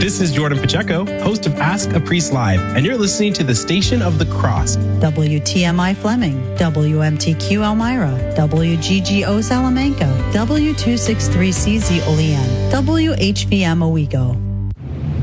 This is Jordan Pacheco, host of Ask a Priest Live, and you're listening to the Station of the Cross. WTMI Fleming, WMTQ Elmira, WGGO Salamanca, W263CZ Olean, WHVM Owego.